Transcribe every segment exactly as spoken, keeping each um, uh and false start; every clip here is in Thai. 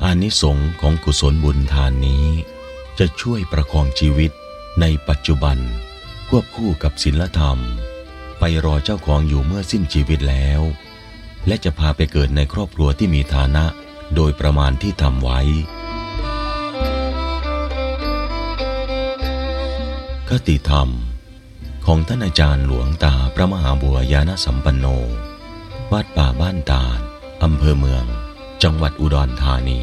อานิสงส์ของกุศลบุญทานนี้จะช่วยประคองชีวิตในปัจจุบันควบคู่กับศีลธรรมไปรอเจ้าของอยู่เมื่อสิ้นชีวิตแล้วและจะพาไปเกิดในครอบครัวที่มีฐานะโดยประมาณที่ทำไว้คติธรรมของท่านอาจารย์หลวงตาพระมหาบัวยานสัมปันโนวัดป่าบ้านตาดอำเภอเมืองจังหวัดอุดรธานี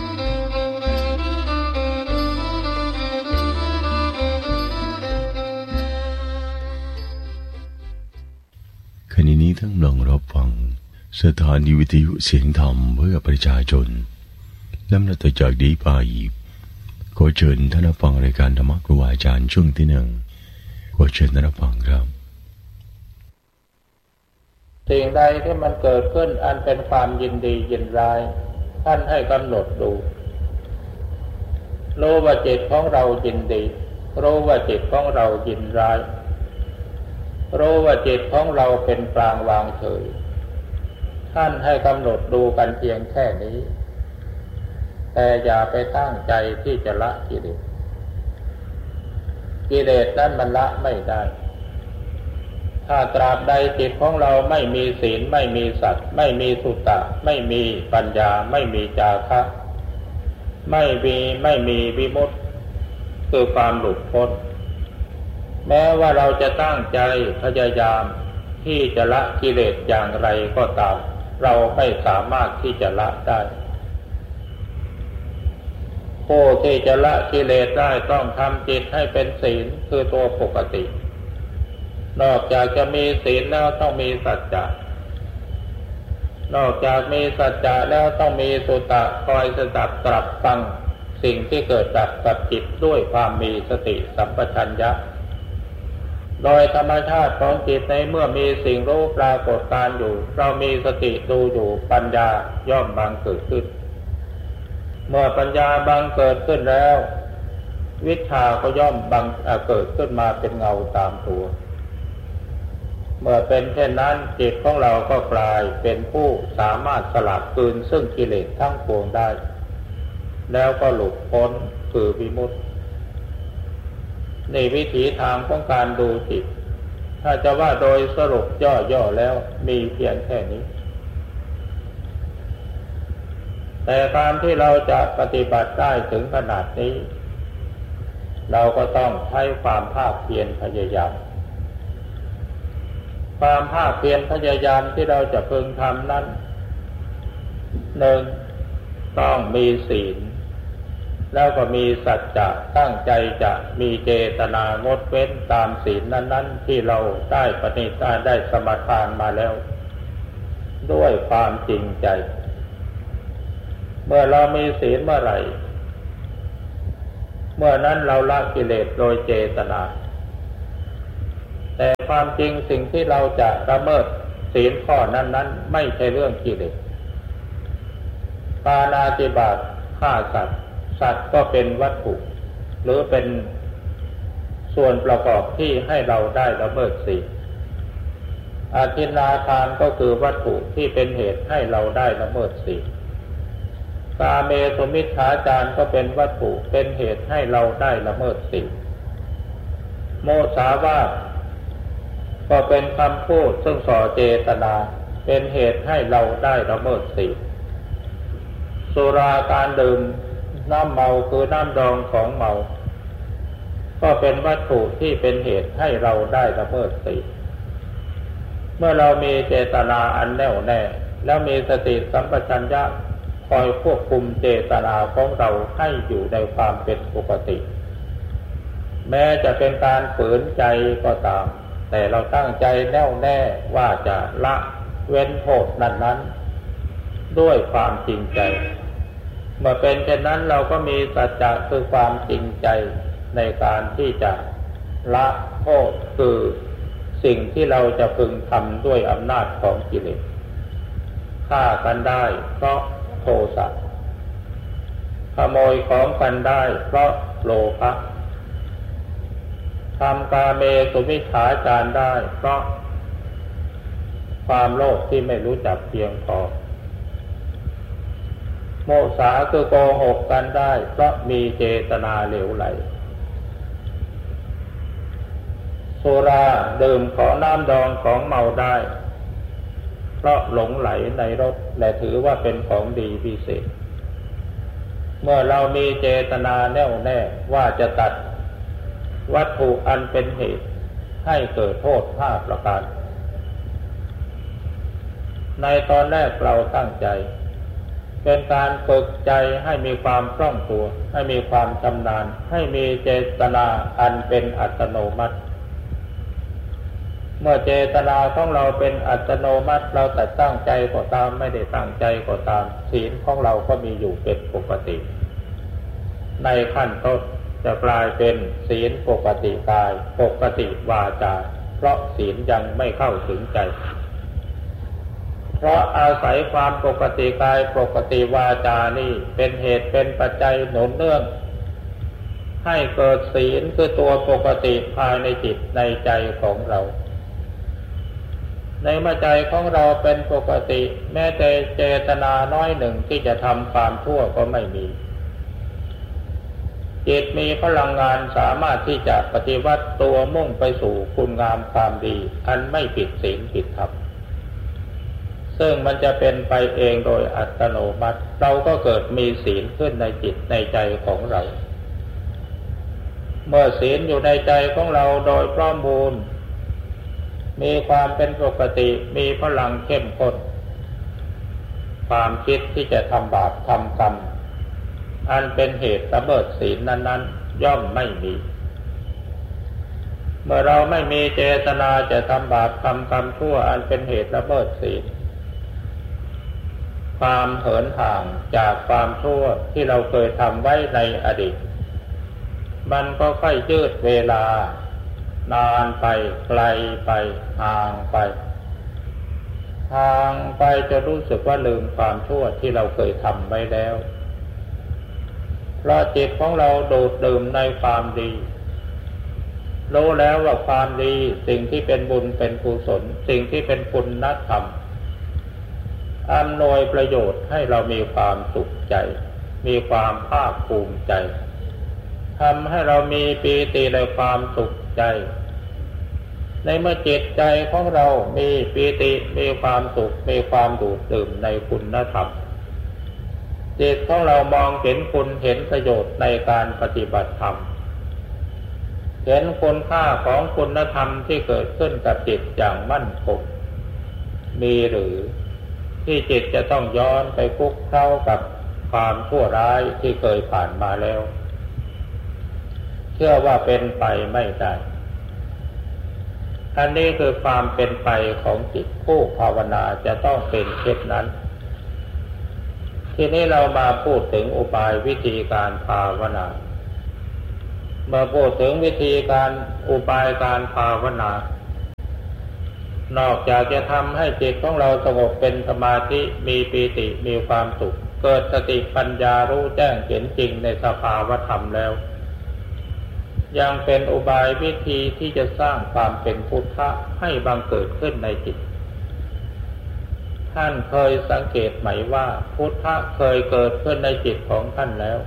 ขณะนี้ท่านกำลังรับฟังสถานีวิทยุเสียงธรรมเพื่อประชาชนลำดับต่อจากนี้ไปขอเชิญท่านฟังรายการธรรมครูอาจารย์ช่วงที่หนึ่งขอเชิญท่านฟังครับสิ่งใดที่มันเกิดขึ้นอันเป็นความยินดียินร้ายท่านให้กำหนดดูรู้ว่าจิตของเรายินดีรู้ว่าจิตของเรายินร้ายรู้ว่าจิตของเราเป็นกลางวางเฉยท่านให้กำหนดดูกันเพียงแค่นี้แต่อย่าไปตั้งใจที่จะละกิเลสกิเลสนั้นมันละไม่ได้ถ้าตราบใดจิตของเราไม่มีศีลไม่มีสัตย์ไม่มีสุตตะไม่มีปัญญาไม่มีจาคะไม่มีไม่มีวิมุตติคือความหลุดพ้นแม้ว่าเราจะตั้งใจพยายามที่จะละกิเลสอย่างไรก็ตามเราไม่สามารถที่จะละได้ผู้ที่จะละกิเลสได้ต้องทำจิตให้เป็นศีลคือตัวปกตินอกจากจะมีศีลแล้วต้องมีสัจจะนอกจากมีสัจจะแล้วต้องมีสุตตะคอยสดับตรับฟังสิ่งที่เกิดดับกับจิตด้วยความมีสติสัมปชัญญะโดยธรรมชาติของจิตในเมื่อมีสิ่งรู้ปรากฏการอยู่เรามีสติดูอยู่ปัญญาย่อมบังเกิดขึ้นเมื่อปัญญาบังเกิดขึ้นแล้ววิชชาก็ย่อมบังเกิดขึ้นมาเป็นเงาตามตัวเมื่อเป็นเช่นนั้นจิตของเราก็กลายเป็นผู้สามารถสลัดคืนซึ่งกิเลสทั้งปวงได้แล้วก็หลุดพ้นคือวิมุตติในวิถีทางของการดูจิตถ้าจะว่าโดยสรุปย่อๆแล้วมีเพียงแค่นี้แต่การที่เราจะปฏิบัติได้ถึงขนาดนี้เราก็ต้องใช้ความภาคเพียรพยายามความภาคเพียรพยายามที่เราจะพึงทำนั้นหนึ่งต้องมีศีลแล้วก็มีสัจจะตั้งใจจะมีเจตนางดเว้นตามศีลนั้นๆที่เราได้ปฏิบัติได้สมาทานมาแล้วด้วยความจริงใจเมื่อเรามีศีลเมื่อไหร่เมื่อนั้นเราละกิเลสโดยเจตนาแต่ความจริงสิ่งที่เราจะละเมิดศีลข้อนั้นๆไม่ใช่เรื่องกิเลสปาณาติบาตฆ่าสัตว์สัตว์ก็เป็นวัตถุหรือเป็นส่วนประกอบที่ให้เราได้ละเมิดศีลอาทินนาทานก็คือวัตถุที่เป็นเหตุให้เราได้ละเมิดศีลกาเมสุมิจฉาจารก็เป็นวัตถุเป็นเหตุให้เราได้ละเมิดศีลโมสาวาทก็เป็นคำพูดซึ่งส่อเจตนาเป็นเหตุให้เราได้ละเมิดศีลสุราการดื่มน้ำเมาคือน้ำดองของเมาก็เป็นวัตถุที่เป็นเหตุให้เราได้ละเมิดศีลเมื่อเรามีเจตนาอันแน่วแน่แล้วมีสติสัมปชัญญะคอยควบคุมเจตนาของเราให้อยู่ในความเป็นปกติแม้จะเป็นการฝืนใจก็ตามแต่เราตั้งใจแน่วแน่ว่าจะละเว้นโทษนั้นๆด้วยความจริงใจเมื่อเป็นเช่นนั้นเราก็มีสัจจะคือความจริงใจในการที่จะละโทษคือสิ่งที่เราจะพึงทำด้วยอำนาจของกิเลสฆ่ากันได้เพราะโทสะขโมยของกันได้เพราะโลภะทำกาเมสุมิจฉาจารได้เพราะความโลภที่ไม่รู้จักเพียงพอ เโมสาคือโกหกกันได้เพราะมีเจตนาเหลวไหลสุราดื่มของน้ำดองของเมาได้เพราะหลงไหลในรสและถือว่าเป็นของดีพิเศษเมื่อเรามีเจตนาแน่วแน่ว่าจะตัดวัตถุอันเป็นเหตุให้เกิดโทษห้าประการในตอนแรกเราตั้งใจเป็นการฝึกใจให้มีความคล่องตัวให้มีความชำนาญให้มีเจตนาอันเป็นอัตโนมัติเมื่อเจตนาของเราเป็นอัตโนมัติเราแต่ตั้งใจก็ตามไม่ได้ตั้งใจก็ตามศีลของเราก็มีอยู่เป็นปกติในขั้นต้นจะกลายเป็นศีลปกติกายปกติวาจาเพราะศีลยังไม่เข้าถึงใจเพราะอาศัยความปกติกายปกติวาจานี่เป็นเหตุเป็นปัจจัยหนุนเนื่องให้เกิดศีลคือตัวปกติภายในจิตในใจของเราในเมื่อใจของเราเป็นปกติแม้แต่เจตนาน้อยหนึ่งที่จะทำความชั่วก็ไม่มีจิตมีพลังงานสามารถที่จะปฏิวัติตัวมุ่งไปสู่คุณงามความดีอันไม่ผิดศีลผิดธรรมซึ่งมันจะเป็นไปเองโดยอัตโนมัติเราก็เกิดมีศีลขึ้นในจิตในใจของเราเมื่อศีลอยู่ในใจของเราโดยพร้อมบูรณ์มีความเป็นปกติมีพลังเข้มข้นความคิดที่จะทำบาปทำกรรมอันเป็นเหตุละเมิดศีลนั้นๆย่อมไม่มีเมื่อเราไม่มีเจตนาจะทำบาปทำกรรมชั่วอันเป็นเหตุละเมิดศีลความเหินห่างจากความชั่วที่เราเคยทำไว้ในอดีตมันก็ค่อยยืดเวลานานไปไกลไปห่างไปห่างไปจะรู้สึกว่าลืมความชั่วที่เราเคยทำไว้แล้วเพราะจิตของเราดูดดื่มในความดีรู้แล้วว่าความดีสิ่งที่เป็นบุญเป็นกุศลสิ่งที่เป็นคุณธรรมอำนวยประโยชน์ให้เรามีความสุขใจมีความภาคภูมิใจทำให้เรามีปีติและความสุขใจในเมื่อจิตใจของเรามีปีติมีความสุขมีความดูดดื่มในคุณธรรมจิตของเรามองเห็นคุณเห็นประโยชน์ในการปฏิบัติธรรมเห็นคุณค่าของคุณธรรมที่เกิดขึ้นกับจิตอย่างมั่นคงมีหรือที่จิตจะต้องย้อนไปคุกเข้ากับความชั่วร้ายที่เคยผ่านมาแล้วเชื่อว่าเป็นไปไม่ได้อันนี้คือความเป็นไปของจิตผู้ภาวนาจะต้องเป็นเช่นนั้นทีนี้เรามาพูดถึงอุบายวิธีการภาวนาเมื่อพูดถึงวิธีการอุบายการภาวนานอกจากจะทำให้จิตของเราสงบเป็นสมาธิมีปีติมีความสุขเกิดสติปัญญารู้แจ้งเห็นจริงในสภาวธรรมแล้วยังเป็นอุบายวิธีที่จะสร้างความเป็นพุทธะให้บังเกิดขึ้นในจิตท่านเคยสังเกตไหมว่าพุทธะเคยเกิดขึ้นในจิตของท่านแล้ว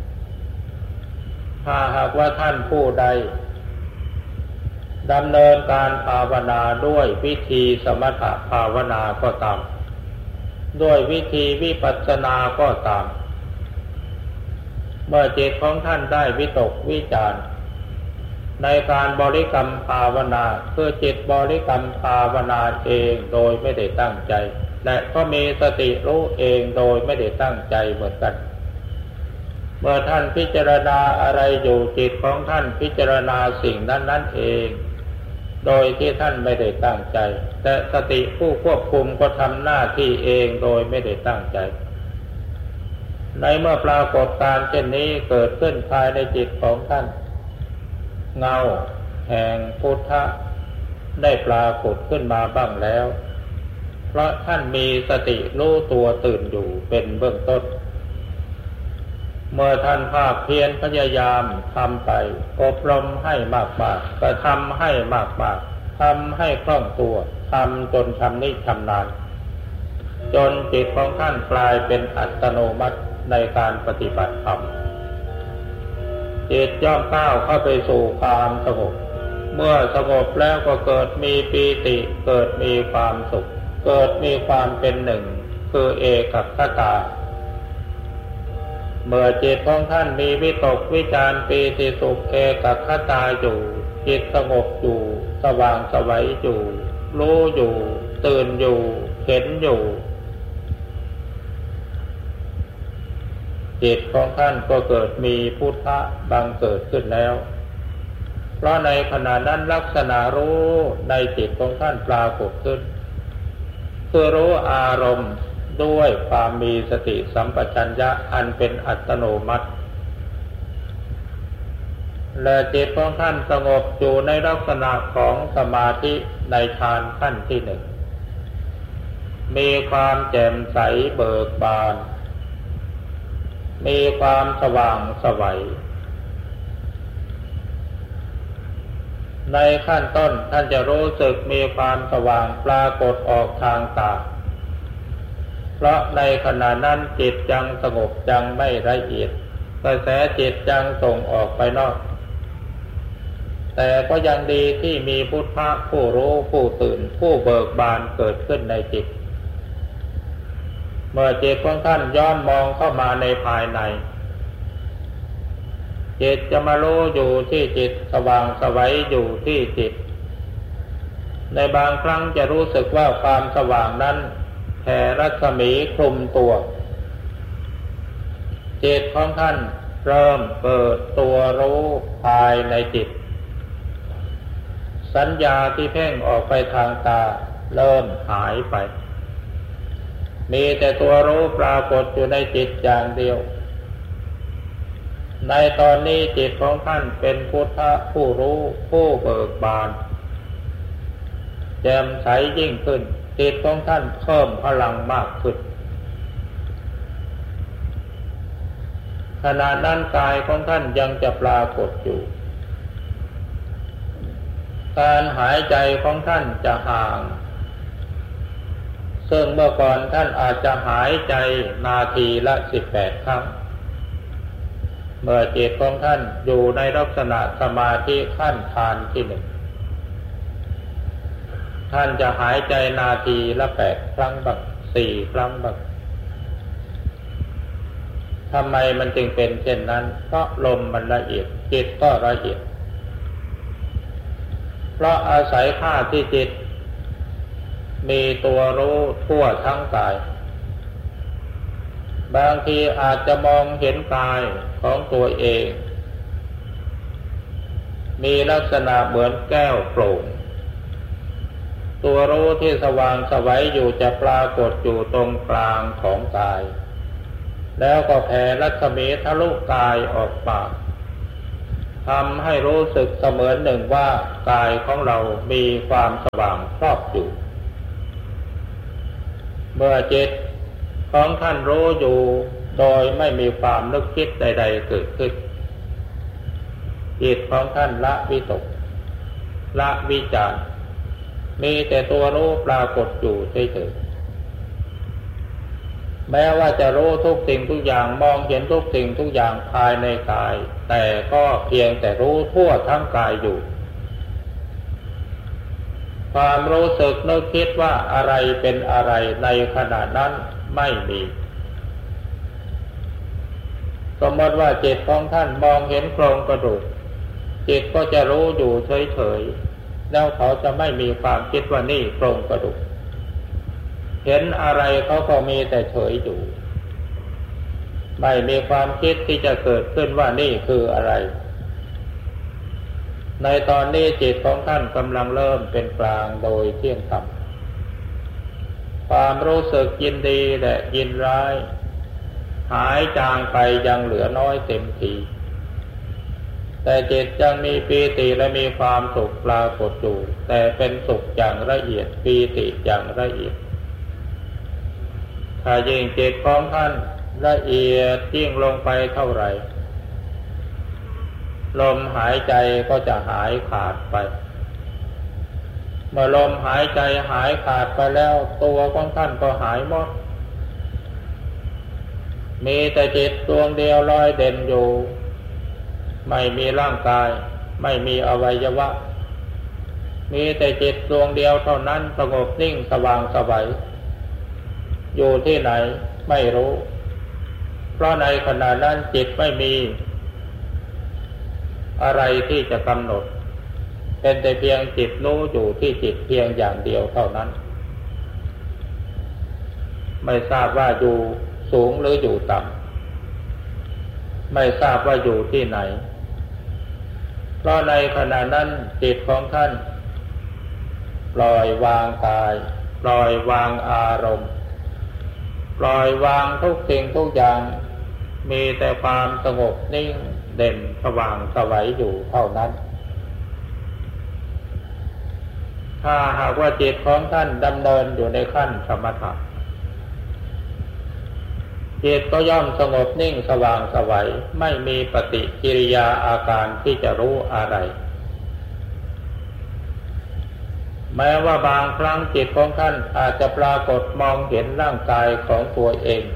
ถ้าหากว่าท่านผู้ใดดำเนินการภาวนาด้วยวิธีสมถภาวนาก็ตามด้วยวิธีวิปัสสนาก็ตามเมื่อจิตของท่านได้วิตกวิจารในการบริกรรมภาวนาคือจิตบริกรรมภาวนาเองโดยไม่ได้ตั้งใจและก็มีสติรู้เองโดยไม่ได้ตั้งใจเหมือนกันเมื่อท่านพิจารณาอะไรอยู่จิตของท่านพิจารณาสิ่งนั้นนั่นเองโดยที่ท่านไม่ได้ตั้งใจแต่สติผู้ควบคุมก็ทำหน้าที่เองโดยไม่ได้ตั้งใจในเมื่อปรากฏการณ์เช่นนี้เกิดขึ้นภายในจิตของท่านเงาแห่งพุทธะได้ปรากฏขึ้นมาบ้างแล้วเพราะท่านมีสติรู้ตัวตื่นอยู่เป็นเบื้องต้นเมื่อท่านภาคเพียรพยายามทำไปอบรมให้มากๆกระทำให้มากๆทำให้คล่องตัวทำจนชำนิชำนาญจนจิตของท่านกลายเป็นอัตโนมัติในการปฏิบัติธรรมจิตย่อมก้าวเข้าไปสู่ความสงบเมื่อสงบแล้วก็เกิดมีปีติเกิดมีความสุขเกิดมีความเป็นหนึ่งคือเอกัคตาเมื่อจิตของท่านมีวิตกวิจารปีติสุขเอกัคตาอยู่จิตสงบอยู่สว่างไสวอยู่รู้อยู่ตื่นอยู่เห็นอยู่จิตของท่านก็เกิดมีพุทธะบังเกิดขึ้นแล้วเพราะในขณะนั้นลักษณะรู้ในจิตของท่านปรากฏขึ้นคือรู้อารมณ์ด้วยความมีสติสัมปชัญญะอันเป็นอัตโนมัติและจิตของท่านสงบอยู่ในลักษณะของสมาธิในฌานขั้นที่หนึ่งมีความแจ่มใสเบิกบานมีความสว่างไสวในขั้นต้นท่านจะรู้สึกมีความสว่างปรากฏออกทางตาเพราะในขณะนั้นจิตยังสงบยังไม่ละเอียดกระแสจิตยังส่งออกไปนอกแต่ก็ยังดีที่มีพุทธะผู้รู้ผู้ตื่นผู้เบิกบานเกิดขึ้นในจิตเมื่อจิตของท่านย้อนมองเข้ามาในภายในจิตจะมารู้อยู่ที่จิตสว่างไสวอยู่ที่จิตในบางครั้งจะรู้สึกว่าความสว่างนั้นแผ่รัศมีคลุมตัวจิตของท่านเริ่มเปิดตัวรู้ภายในจิตสัญญาที่เพ่งออกไปทางตาเริ่มหายไปมีแต่ตัวรู้ปรากฏอยู่ในจิตอย่างเดียวในตอนนี้จิตของท่านเป็นพุทธะผู้รู้ผู้เบิกบานแจ่มใสยิ่งขึ้นจิตของท่านเพิ่มพลังมากขึ้นขณะนั้นกายของท่านยังจะปรากฏอยู่การหายใจของท่านจะห่างซึ่งเมื่อก่อนท่านอาจจะหายใจนาทีละสิบแปดครั้งเมื่อจิตของท่านอยู่ในลักษณะสมาธิขั้นฌานที่หนึ่งท่านจะหายใจนาทีละแปดครั้งบ้างสี่ครั้งบ้างทำไมมันจึงเป็นเช่นนั้นเพราะลมมันละเอียดจิตก็ละเอียดเพราะอาศัยธาตุที่จิตมีตัวรู้ทั่วทั้งกายบางทีอาจจะมองเห็นกายของตัวเองมีลักษณะเหมือนแก้วโปร่งตัวรู้ที่สว่างไสวอยู่จะปรากฏอยู่ตรงกลางของกายแล้วก็แผ่รัศมีทะลุกายออกมาทำให้รู้สึกเสมือนหนึ่งว่ากายของเรามีความสว่างครอบอยู่เมื่อจิตของท่านรู้อยู่โดยไม่มีความนึกคิดใดๆเกิดขึ้นจิตของท่านละวิตกละวิจารมีแต่ตัวรู้ปรากฏอยู่เฉยๆแม้ว่าจะรู้ทุกสิ่งทุกอย่างมองเห็นทุกสิ่งทุกอย่างภายในกายแต่ก็เพียงแต่รู้ทั่วทั้งกายอยู่ความรู้สึกนึกคิดว่าอะไรเป็นอะไรในขณะนั้นไม่มีสมมติว่าจิตของท่านมองเห็นโครงกระดูกจิตก็จะรู้อยู่เฉยๆแล้วเขาจะไม่มีความคิดว่านี่โครงกระดูกเห็นอะไรเขาก็มีแต่เฉยอยู่ไม่มีความคิดที่จะเกิดขึ้นว่านี่คืออะไรในตอนนี้จิตของท่านกำลังเริ่มเป็นกลางโดยเที่ยงธรรมความรู้สึกยินดีและยินร้ายหายจางไปยังเหลือน้อยเต็มทีแต่จิตยังมีปีติและมีความสุขปรากฏอยู่แต่เป็นสุขอย่างละเอียดปีติอย่างละเอียดถ้ายิ่งจิตของท่านละเอียดยิ่งลงไปเท่าไหร่ลมหายใจก็จะหายขาดไปเมื่อลมหายใจหายขาดไปแล้วตัวของท่านก็หายหมดมีแต่จิตดวงเดียวลอยเด่นอยู่ไม่มีร่างกายไม่มีอวัยวะมีแต่จิตดวงเดียวเท่านั้นสงบนิ่งสว่างไสวอยู่ที่ไหนไม่รู้เพราะในขณะนั้นจิตไม่มีอะไรที่จะกำหนดเป็นแต่เพียงจิตรู้อยู่ที่จิตเพียงอย่างเดียวเท่านั้นไม่ทราบว่าอยู่สูงหรืออยู่ต่ำไม่ทราบว่าอยู่ที่ไหนเพราะในขณะนั้นจิตของท่านปล่อยวางกายปล่อยวางอารมณ์ปล่อยวางทุกสิ่งทุกอย่างมีแต่ความสงบนิ่งเด่นสว่างไสวอยู่เท่านั้นถ้าหากว่าจิตของท่านดำเนินอยู่ในขั้นสมถะจิตก็ย่อมสงบนิ่งสว่างไสวไม่มีปฏิกิริยาอาการที่จะรู้อะไรแม้ว่าบางครั้งจิตของท่านอาจจะปรากฏมองเห็นร่างกายของตัวเอง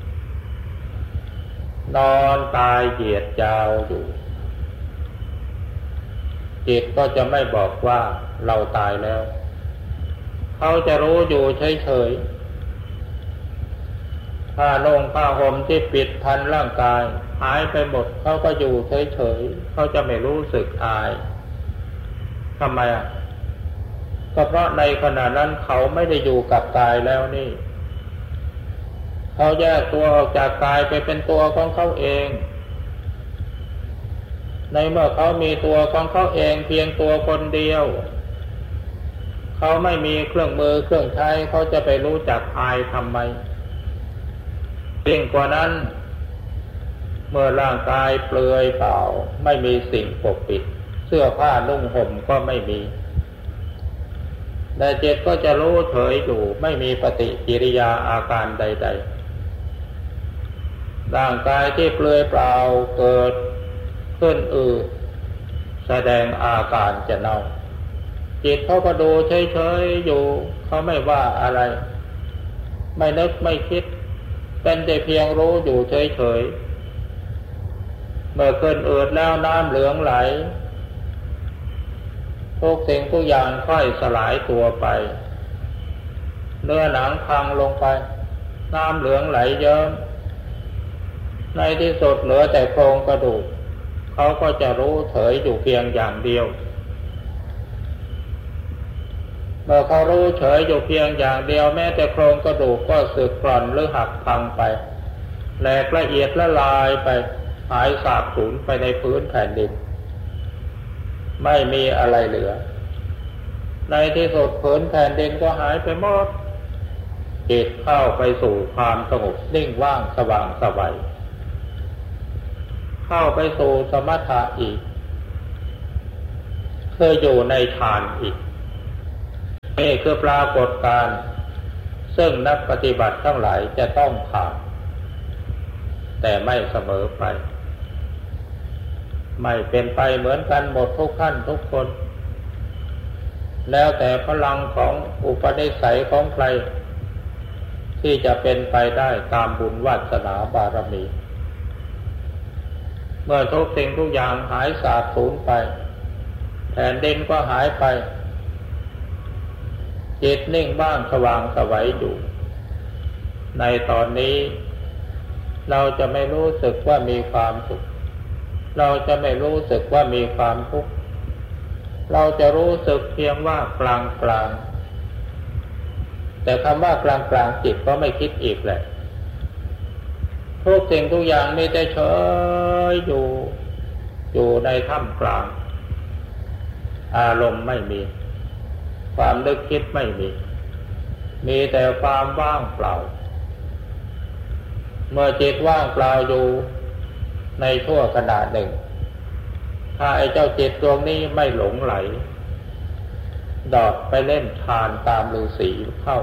นอนตายเหยียดยาวอยู่จิตก็จะไม่บอกว่าเราตายแล้วเขาจะรู้อยู่เฉยๆผ้านุ่งผ้าห่มที่ปิดพันร่างกายหายไปหมดเขาก็อยู่เฉยๆเขาจะไม่รู้สึกอายทำไมอ่ะก็เพราะในขณะนั้นเขาไม่ได้อยู่กับกายแล้วนี่เขาแยกตัวออกจากกายไปเป็นตัวของเขาเองในเมื่อเขามีตัวของเขาเองเพียงตัวคนเดียวเขาไม่มีเครื่องมือเครื่องใช้เขาจะไปรู้จักอายทำไมยิ่งกว่านั้นเมื่อร่างกายเปลือยเปล่าไม่มีสิ่งปกปิดเสื้อผ้านุ่งห่มก็ไม่มีแต่จิตก็จะรู้เฉยอยู่ไม่มีปฏิกิริยาอาการใดๆร่างกายที่เปลือยเปล่าเกิดขึ้นอืดแสดงอาการจะเน่าจิตเขาก็ดูเฉยๆอยู่เขาไม่ว่าอะไรไม่นึกไม่คิดเป็นแต่เพียงรู้อยู่เฉยๆเมื่อขึ้นอืดแล้วน้ำเหลืองไหลทุกสิ่งทุกอย่างค่อยสลายตัวไปเนื้อหนังพังลงไปน้ำเหลืองไหลเยิ้มในที่สุดเหลือแต่โครงกระดูกเขาก็จะรู้เฉยอยู่เพียงอย่างเดียวเมื่อเขารู้เฉยอยู่เพียงอย่างเดียวแม้แต่โครงกระดูกก็สึกกร่อนหรือหักพังไปแหลกละเอียดละลายไปหายสาบสูญไปในพื้นแผ่นดินไม่มีอะไรเหลือในที่สุดผืนแผ่นดินก็หายไปหมดจิตเข้าไปสู่ความสงบนิ่งว่างสว่างไสวเข้าไปสู่สมถะอีกคืออยู่ในฌานอีกนี่คือปรากฏการณ์ซึ่งนักปฏิบัติทั้งหลายจะต้องผ่านแต่ไม่เสมอไปไม่เป็นไปเหมือนกันหมดทุกท่านทุกคนแล้วแต่พลังของอุปนิสัยของใครที่จะเป็นไปได้ตามบุญวาสนาบารมีเมื่อทุกสิ่งทุกอย่างหายสาบสูญไปแผ่นดินก็หายไปจิตนิ่งบ้างสว่างไสวอยู่ในตอนนี้เราจะไม่รู้สึกว่ามีความสุขเราจะไม่รู้สึกว่ามีความทุกข์เราจะรู้สึกเพียงว่ากลางกลางแต่คำว่ากลางกลางจิตก็ไม่คิดอีกแหละทุกสิ่งทุกอย่างมีแต่เฉยอยู่อยู่ในท่ามกลางอารมณ์ไม่มีความนึกคิดไม่มีมีแต่ความว่างเปล่าเมื่อจิตว่างเปล่าอยู่ในชั่วขณะหนึ่งถ้าไอ้เจ้าจิตดวงนี้ไม่หลงไหลดอดไปเล่นฌานตามฤาษีเข้า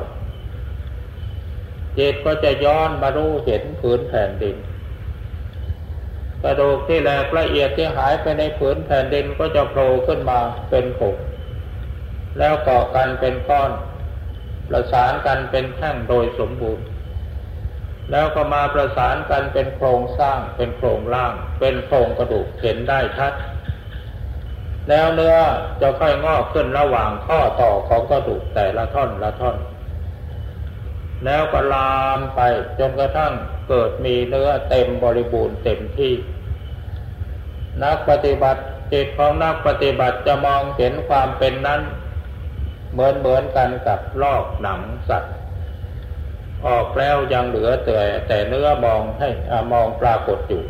จิตก็จะย้อนมารู้เห็นผืนแผ่นดินกระดูกที่แหลกละเอียดที่หายไปในผืนแผ่นดินก็จะโผล่ขึ้นมาเป็นผงแล้วเกาะกันเป็นก้อนประสานกันเป็นแท่งโดยสมบูรณ์แล้วก็มาประสานกันเป็นโครงสร้างเป็นโครงร่างเป็นโครงกระดูกเห็นได้ชัดแล้วเนื้อจะค่อยงอกขึ้นระหว่างข้อต่อของกระดูกแต่ละท่อนละท่อนแล้วก็ลามไปจนกระทั่งเกิดมีเนื้อเต็มบริบูรณ์เต็มที่นักปฏิบัติจิตของนักปฏิบัติจะมองเห็นความเป็นนั้นเหมือนเหมือนกันกับลอกหนังสัตว์ออกแล้วยังเหลือแต่แต่เนื้อมองให้มองปรากฏอยู่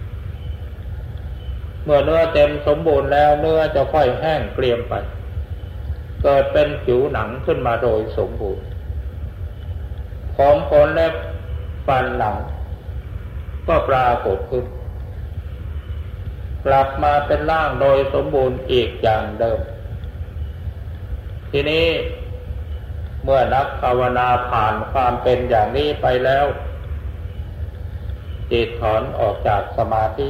เมื่อเนื้อเต็มสมบูรณ์แล้วเนื้อจะค่อยแห้งเกรียมไปเกิดเป็นผิวหนังขึ้นมาโดยสมบูรณ์ผมขนเล็บฟันหนังก็ปรากฏขึ้นกลับมาเป็นร่างโดยสมบูรณ์อีกอย่างเดิมทีนี้เมื่อนักภาวนาผ่านความเป็นอย่างนี้ไปแล้วจิตถอนออกจากสมาธิ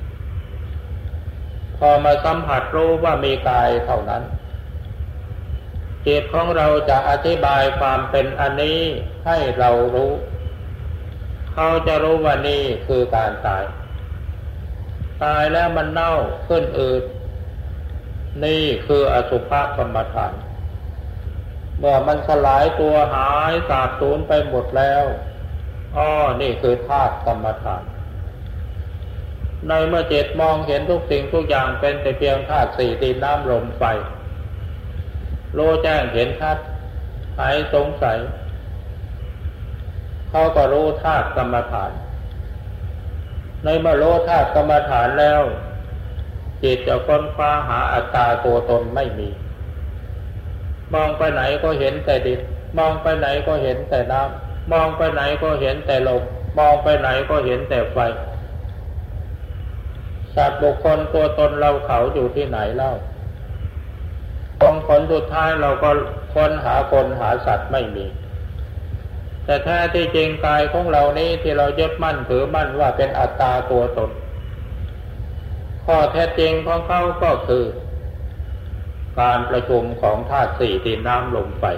พอมาสัมผัสรู้ว่ามีกายเท่านั้นจิตของเราจะอธิบายความเป็นอันนี้ให้เรารู้เขาจะรู้ว่านี่คือการตายตายแล้วมันเน่าขึ้นอืดนี่คืออสุภกรรมฐานเมื่อมันสลายตัวหายสาบสูญไปหมดแล้วอ้อนี่คือธาตุกรรมฐานในเมื่อจิตมองเห็นทุกสิ่งทุกอย่างเป็นแต่เพียงธาตุสี่ดินน้ำลมไฟรู้แจ้งเห็นชัดหายสงสัยเขาก็รู้ธาตุกรรมฐานในเมื่อรู้ธาตุกรรมฐานแล้วจิตจะค้นคว้าหาอัตตาตัวตนไม่มีมองไปไหนก็เห็นแต่ดินมองไปไหนก็เห็นแต่น้ำมองไปไหนก็เห็นแต่ลมมองไปไหนก็เห็นแต่ไฟสัตว์บุคคลตัวตนเราเขาอยู่ที่ไหนเล่าตรงผลสุดท้ายเราก็ค้นหาคนหาสัตว์ไม่มีแต่แท้ที่จริงกายของเรานี้ที่เรายึดมั่นถือมั่นว่าเป็นอัตตาตัวตนข้อแท้จริงของเขาก็คือการประชุมของธาตุสี่ดินน้ำลมไฟ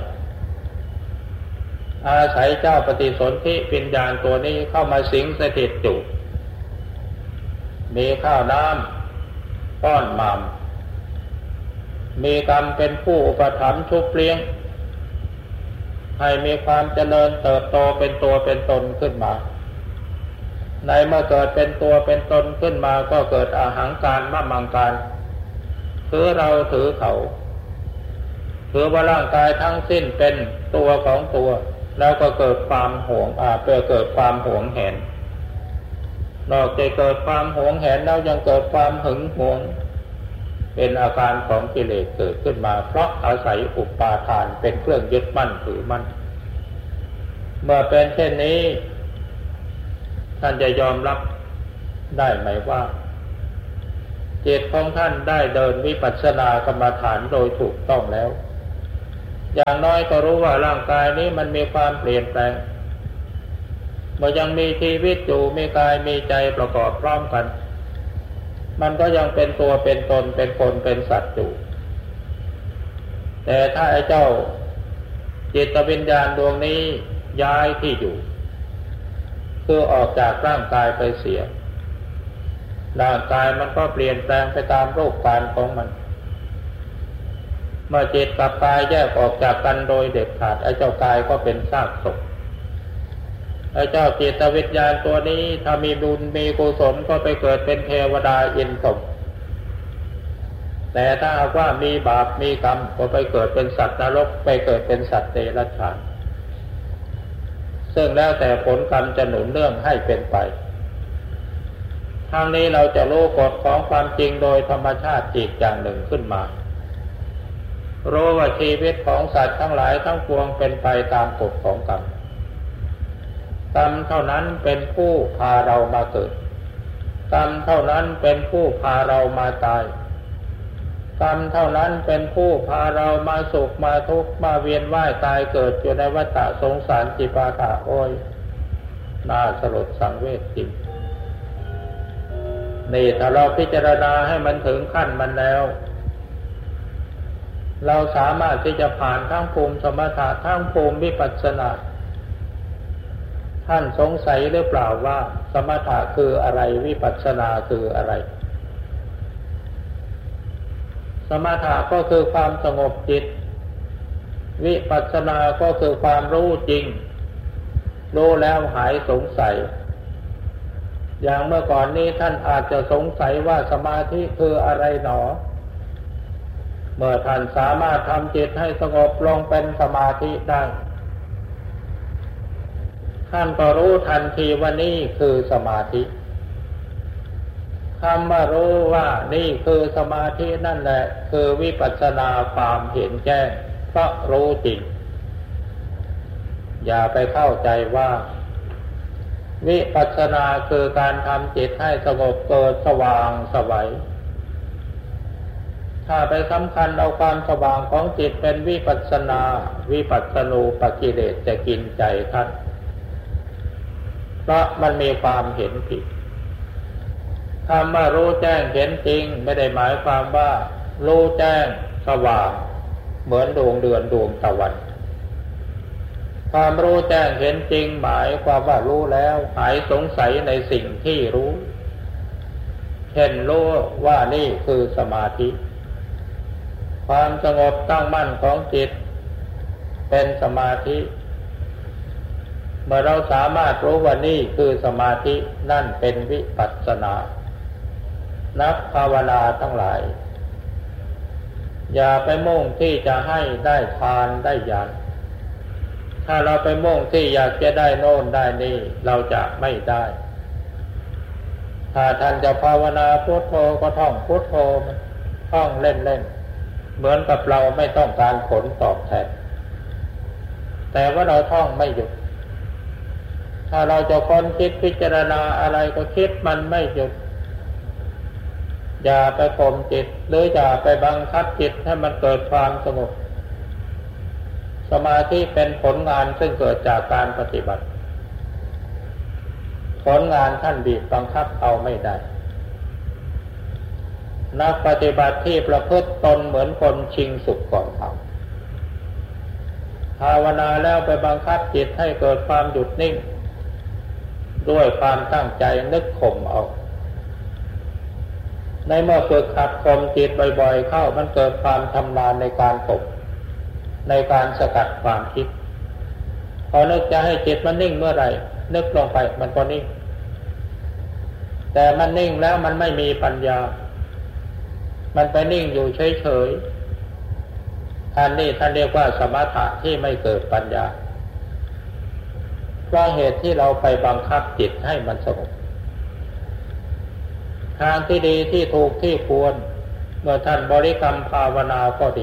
อาศัยเจ้าปฏิสนธิวิญญาณตัวนี้เข้ามาสิงสถิตอยู่มีข้าวน้ำป้อนหม่ำมีกรรมเป็นผู้อุปถัมภ์ชุบเลี้ยงให้มีความเจริญเติบโตเป็นตัวเป็นตนขึ้นมาในเมื่อเกิดเป็นตัวเป็นตนขึ้นมาก็เกิดอหังการมมังการถือเราถือเขาถือว่าร่างกายทั้งสิ้นเป็นตัวของตัวแล้วก็เกิดความหวงอาเพื่อเกิดความหวงแหนนอกจากเกิดความหวงแหนแล้วยังเกิดความหึงหวงเป็นอาการของกิเลสเกิดขึ้นมาเพราะอาศัยอุปาทานเป็นเครื่องยึดมั่นถือมั่นเมื่อเป็นเช่นนี้ท่านจะยอมรับได้ไหมว่าจิตของท่านได้เดินวิปัสสนากรรมฐานโดยถูกต้องแล้วอย่างน้อยก็รู้ว่าร่างกายนี้มันมีความเปลี่ยนแปลงเมื่อยังมีชีวิตอยู่มีกายมีใจประกอบพร้อมกันมันก็ยังเป็นตัวเป็นตนเป็นคนเป็นสัตว์อยู่แต่ถ้าไอ้เจ้าจิตวิญญาณดวงนี้ย้ายที่อยู่คือออกจากร่างกายไปเสียร่างกายมันก็เปลี่ยนแปลงไปตามรูปการของมันเมื่อจิตกับกายแยกออกจากกันโดยเด็ดขาดไอ้เจ้ากายก็เป็นซากศพไอ้เจ้าจิตวิญญาณตัวนี้ถ้ามีบุญมีกุศลก็ไปเกิดเป็นเทวดาอินทร์สมแต่ถ้าว่ามีบาปมีกรรมก็ไปเกิดเป็นสัตว์นรกไปเกิดเป็นสัตว์เดรัจฉานซึ่งแล้วแต่ผลกรรมจะหนุนเรื่องให้เป็นไปทางนี้เราจะรู้กฎของความจริงโดยธรรมชาติอีกอย่างหนึ่งขึ้นมารู้ว่าชีวิตของสัตว์ทั้งหลายทั้งปวงเป็นไปตามกฎของกรรมกรรมเท่านั้นเป็นผู้พาเรามาเกิดกรรมเท่านั้นเป็นผู้พาเรามาตายกรรมเท่านั้นเป็นผู้พาเรามาสุขมาทุกข์มาเวียนว่ายตายเกิดอยู่ในวัฏฏะสงสารจิปาถะโอยน่าสลดสังเวชจริงนี่ถ้าเราพิจารณาให้มันถึงขั้นมันแล้วเราสามารถที่จะผ่านทั้งภูมิสมถะทั้งภูมิวิปัสสนาทท่านสงสัยหรือเปล่าว่าสมถะคืออะไรวิปัสสนาคืออะไรสมถะก็คือความสงบจิตวิปัสสนาก็คือความรู้จริงรู้แล้วหายสงสัยอย่างเมื่อก่อนนี้ท่านอาจจะสงสัยว่าสมาธิคืออะไรหนอเมื่อท่านสามารถทำจิตให้สงบลงเป็นสมาธิได้ท่านก็รู้ทันทีว่านี่คือสมาธิคำว่ารู้ว่านี่คือสมาธินั่นแหละคือวิปัสสนาความเห็นแจ้งเพราะรู้จริงอย่าไปเข้าใจว่าวิปัสสนาคือการทำจิตให้สงบเกิดสว่างไสวถ้าไปสำคัญเอาความสว่างของจิตเป็นวิปัสสนาวิปัสสนูปกิเลสจะกินใจท่านเพราะมันมีความเห็นผิดคำว่ารู้แจ้งเห็นจริงไม่ได้หมายความว่ารู้แจ้งสว่างเหมือนดวงเดือนดวงตะวันความรู้แจ้งเห็นจริงหมายความว่ารู้แล้วหายสงสัยในสิ่งที่รู้เช่นรู้ว่านี่คือสมาธิความสงบตั้งมั่นของจิตเป็นสมาธิเมื่อเราสามารถรู้ว่านี่คือสมาธินั่นเป็นวิปัสสนานักภาวนาทั้งหลายอย่าไปมุ่งที่จะให้ได้ทานได้ญาณถ้าเราไปมุ่งที่อยากจะได้โน่นได้นี่เราจะไม่ได้ถ้าท่านจะภาวนาพุทโธก็ท่องพุทโธท่องเล่นๆเหมือนกับเราไม่ต้องการผลตอบแทนแต่ว่าเราท่องไม่หยุดถ้าเราจะค้นคิดพิจารณาอะไรก็คิดมันไม่หยุดอย่าไปข่มจิตหรืออย่าไปบังคับจิตให้มันเกิดความสงบสมาธิเป็นผลงานซึ่งเกิดจากการปฏิบัติผลงานท่านบีบบังคับเอาไม่ได้นักปฏิบัติที่ประพฤติตนเหมือนคนชิงสุขก่อนทำภาวนาแล้วไปบังคับจิตให้เกิดความหยุดนิ่งด้วยความตั้งใจนึกข่มเอาในเมื่อฝึกขัดข่มจิตบ่อยๆเข้ามันเกิดความชำนาญในการข่มในการสกัดความคิดพอนึกจะให้จิตมันนิ่งเมื่อไหร่นึกลงไปมันก็นิ่งแต่มันนิ่งแล้วมันไม่มีปัญญามันไปนิ่งอยู่เฉยๆอันนี้ท่านเรียกว่าสมถะที่ไม่เกิดปัญญาเพราะเหตุที่เราไปบังคับจิตให้มันสงบทางที่ดีที่ถูกที่ควรเมื่อท่านบริกรรมภาวนาก็ดี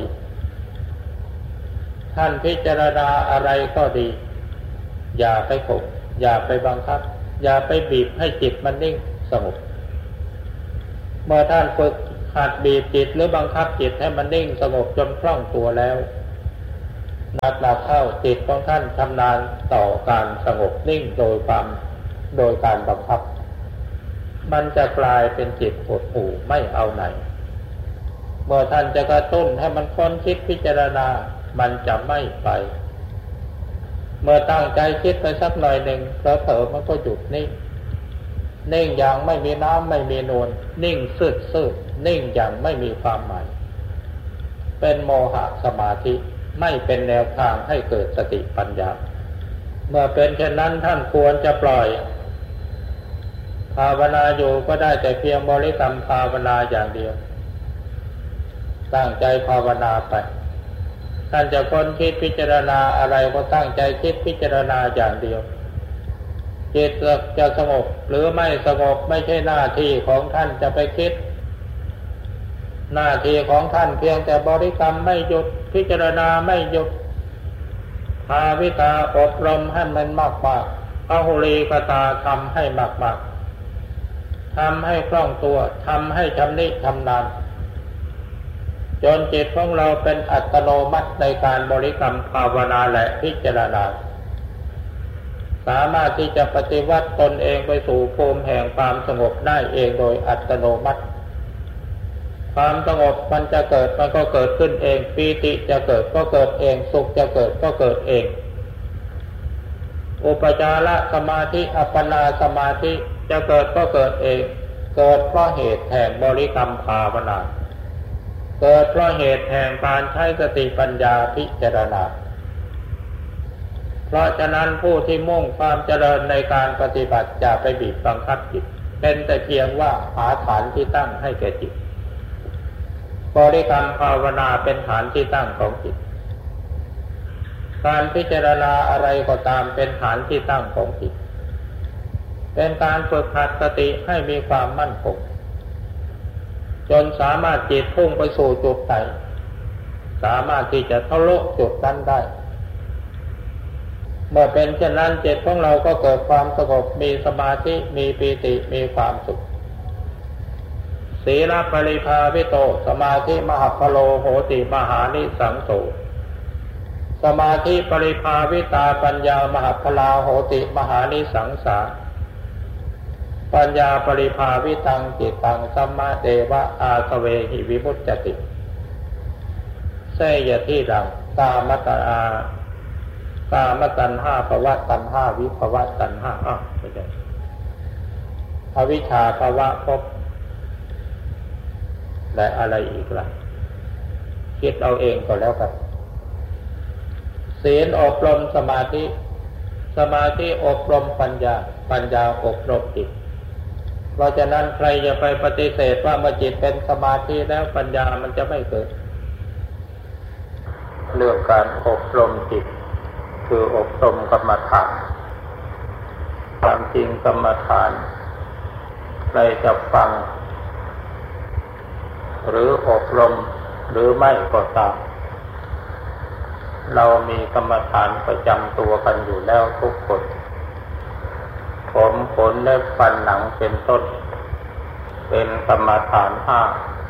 ท่านพิจารณาอะไรก็ดีอย่าไปข่มอย่าไปบังคับอย่าไปบีบให้จิตมันนิ่งสงบเมื่อท่านฝึกหัดบีบจิตหรือบังคับจิตให้มันนิ่งสงบจนคล่องตัวแล้วนักหนักเข้าจิตของท่านชำนาญต่อการสงบนิ่งโดยความโดยการบังคับมันจะกลายเป็นจิตหดหู่ไม่เอาไหนเมื่อท่านจะกระตุ้นให้มันค้นคิดพิจารณามันจะไม่ไปเมื่อตั้งใจคิดไปสักหน่อยหนึ่งเผลอๆมันก็หยุดนิ่งนิ่งอย่างไม่มีน้ำไม่มีนวลนิ่งสืดๆนิ่งอย่างไม่มีความหมายเป็นโมหะสมาธิไม่เป็นแนวทางให้เกิดสติปัญญาเมื่อเป็นเช่นนั้นท่านควรจะปล่อยภาวนาอยู่ก็ได้แต่เพียงบริกรรมภาวนาอย่างเดียวตั้งใจภาวนาไปท่านจะค้นคิดพิจารณาอะไรก็ตั้งใจคิดพิจารณาอย่างเดียวจิตจะสงบหรือไม่สงบไม่ใช่หน้าที่ของท่านจะไปคิดหน้าที่ของท่านเพียงแต่บริกรรมไม่หยุดพิจารณาไม่หยุดภาวิตาอบรมให้มันมากๆอโหรีกตาทำให้มากๆทำให้คล่องตัวทำให้ชำนิชำนาญจนจิตของเราเป็นอัตโนมัติในการบริกรรมภาวนาและพิจารณาสามารถที่จะปฏิวัติตนเองไปสู่ภูมิแห่งความสงบได้เองโดยอัตโนมัติความสงบมันจะเกิดมันก็เกิดขึ้นเองปีติจะเกิดก็เกิดเองสุขจะเกิดก็เกิดเองอุปจารสมาธิอัปปนาสมาธิจะเกิดก็เกิดเองเกิดเพราะเหตุแห่งบริกรรมภาวนาเกิดเพราะเหตุแห่งการใช้สติปัญญาพิจารณาเพราะฉะนั้นผู้ที่มุ่งความเจริญในการปฏิบัติอย่าไปบีบบังคับจิตเป็นแต่เพียงว่าหาฐานที่ตั้งให้แก่จิตบริกรรมภาวนาเป็นฐานที่ตั้งของจิตการพิจารณาอะไรก็ตามเป็นฐานที่ตั้งของจิตเป็นการฝึกหัดสติให้มีความมั่นคงจนสามารถจิตพุ่งไปสู่จุดไหนสามารถที่จะทะลุจุดนั้นได้เมื่อเป็นเช่นนั้นจิตของเราก็เกิดความสงบมีสมาธิมีปีติมีความสุขศีลปริภาวิโตสมาธิมหัพพโลโหติมหานิสังโสสมาธิปริภาวิตาปัญญามหัพพลาโหติมหานิสังสาปัญญาปริภาวิตังจิตตังสัมมาเดวะอาสเวหิวิมุตจติเสยที่ดังกามตอากามตัณหาภวตัณหาวิภวตัณหาอ้าวไม่ใช่อวิชชาภวะภพและอะไรอีกล่ะคิดเอาเองก็แล้วกันศีลอบรมสมาธิสมาธิอบรมปัญญาปัญญาอบรมจิตเพราะฉะนั้นใครจะไปปฏิเสธว่าเมื่อจิตเป็นสมาธิแล้วปัญญามันจะไม่เกิดเรื่องการอบรมจิตคืออบรมกรรมฐานความจริงกรรมฐานใครจะฟังหรืออบรมหรือไม่ก็ตามเรามีกรรมฐานประจำตัวกันอยู่แล้วทุกคนผมขนเล็บฟันหนังเป็นต้นเป็นกรรมฐานห้า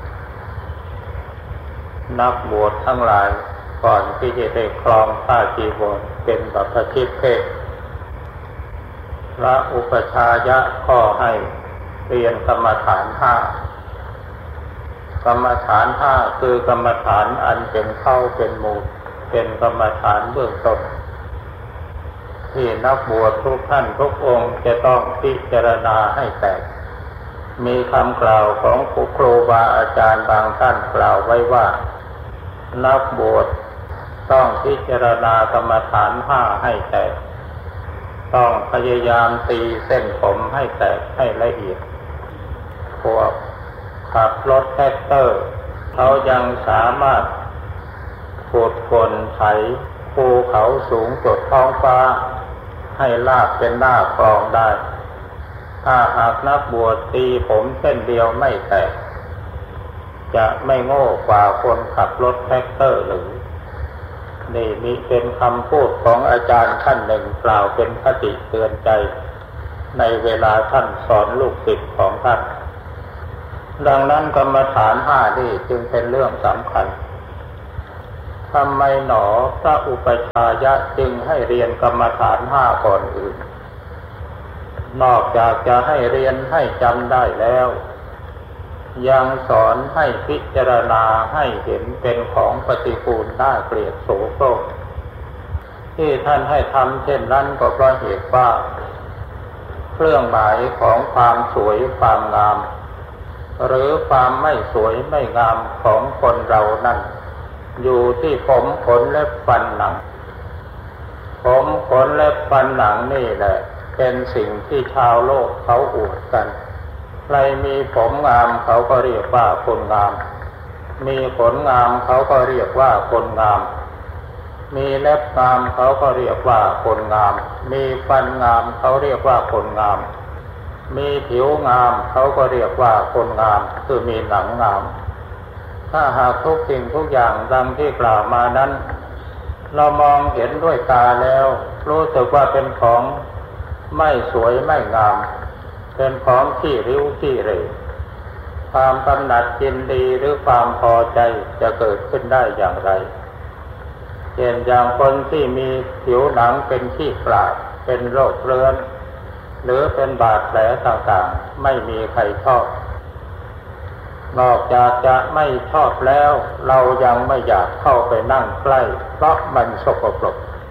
นักบวชทั้งหลายก่อนที่จะได้ครองผ้าจีวรเป็นบัพพชิตเพศพระอุปชายะก็ให้เรียนกรรมฐานห้ากรรมฐานห้าคือกรรมฐานอันเป็นเข้าเป็นมูลเป็นกรรมฐานเบื้องต้นที่นักบวชทุกท่านทุกองค์จะต้องพิจารณาให้แตกมีคำกล่าวของครูบาอาจารย์บางท่านกล่าวไว้ว่านักบวชต้องพิจารณากรรมฐานห้าให้แตกต้องพยายามตีเส้นผมให้แตกให้ละเอียดพวกขับรถแท็กเตอร์เขายังสามารถขุดกลไถภูเขาสูงจดท้องฟ้าให้ลาบเป็นหน้ากลองได้ถ้าหากนักบวชตีผมเส้นเดียวไม่แตกจะไม่โง่กว่าคนขับรถแท็กเตอร์หรือนี่มีเป็นคำพูดของอาจารย์ท่านหนึ่งกล่าวเป็นคติเตือนใจในเวลาท่านสอนลูกศิษย์ของท่านดังนั้นกรรมฐานห้านี่จึงเป็นเรื่องสำคัญทำไมหนอพระอุปชายะจึงให้เรียนกรรมฐานห้าก่อนอื่นนอกจากจะให้เรียนให้จำได้แล้วยังสอนให้พิจารณาให้เห็นเป็นของปฏิกูลน่าเกลียดโสโครกที่ท่านให้ทำเช่นนั้นก็เพราะเหตุว่าเครื่องหมายของความสวยความงามหรือความไม่สวยไม่งามของคนเรานั้นอยู่ที่ผมขนเล็บฟันหนังผมขนเล็บฟันหนังนี่แหละเป็นสิ่งที่ชาวโลกเขาอวดกันใครมีผมงามเขาก็เรียกว่าคนงามมีขนงามเขาก็เรียกว่าคนงามมีเล็บงามเขาก็เรียกว่าคนงามมีฟันงามเขาเรียกว่าคนงามมีผิวงามเขาก็เรียกว่าคนงามคือมีหนังงามถ้าหากทุกสิ่งทุกอย่างดังที่กล่าวมานั้นเรามองเห็นด้วยตาแล้วรู้สึกว่าเป็นของไม่สวยไม่งามเป็นของขี้ริ้วขี้เหร่ความกำหนัดยินดีหรือความพอใจจะเกิดขึ้นได้อย่างไรเช่นอย่างคนที่มีผิวหนังเป็นขี้กลาดเป็นโรคเรื้อนหรือเป็นบาดแผลต่างๆไม่มีใครชอบนอกจากจะไม่ชอบแล้วเรายังไม่อยากเข้าไปนั่งใกล้เพราะมันสกปรก